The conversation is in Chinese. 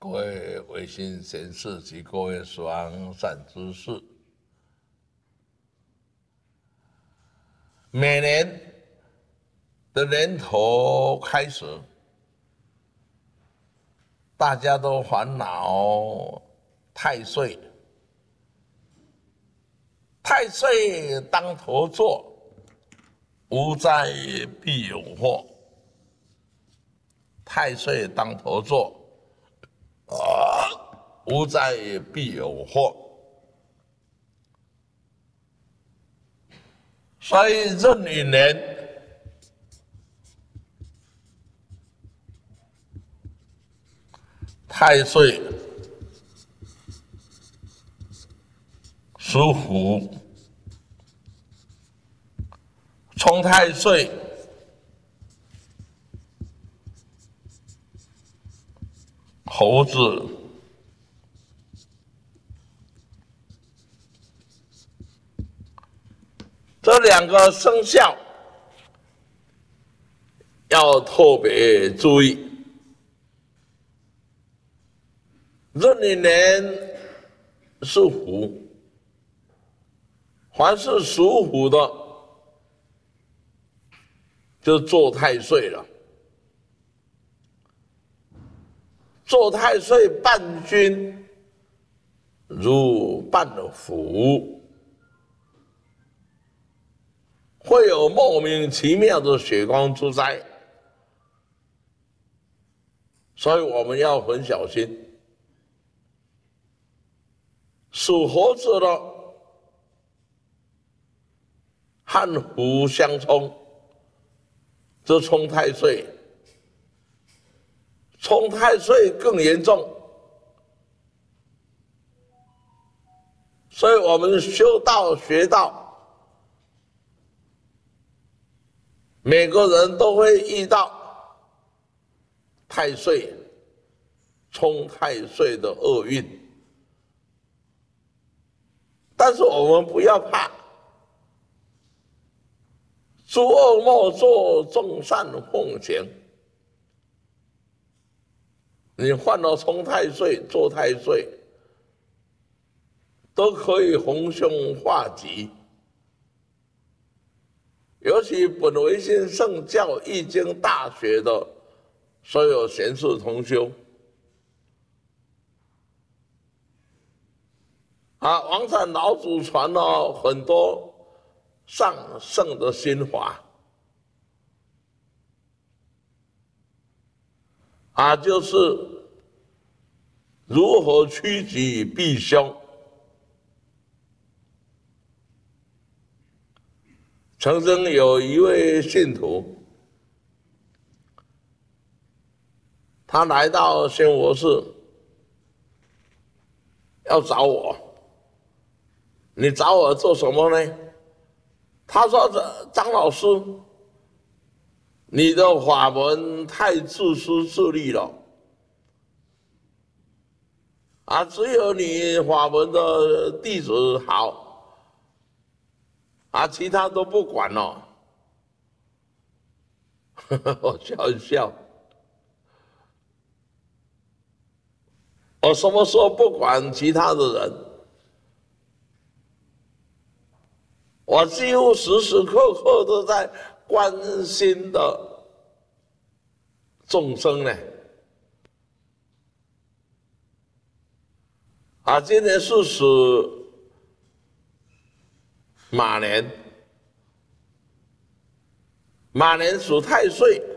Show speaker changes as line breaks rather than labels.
各位维新贤士及各位十方善知识，每年的年头开始，大家都烦恼太岁，太岁当头坐，无灾必有祸。太岁当头坐，无灾必有祸。所以壬寅年太岁属虎，冲太岁猴子，这两个生肖要特别注意。壬寅年是虎，凡是属虎的就坐太岁了。坐太岁伴君如伴虎，会有莫名其妙的血光之灾，所以我们要很小心。属猴子的和虎相冲，这冲太岁，冲太岁更严重。所以我们修道学道，每个人都会遇到太岁冲太岁的厄运，但是我们不要怕，诸恶莫作，众善奉行。你犯了冲太岁、坐太岁，都可以逢凶化吉。尤其本维新圣教易经大学的所有贤士同修，王禅老祖传了很多上圣的心法，就是如何趋吉避凶。曾经有一位信徒，他来到仙佛寺，要找我。你找我做什么呢？他说：“张老师，你的法门太自私自利了，只有你法门的弟子好，其他都不管了。”我笑一笑，我什么时候不管其他的人？我几乎时时刻刻都在关心的众生呢。今年是属马年，马年属太岁。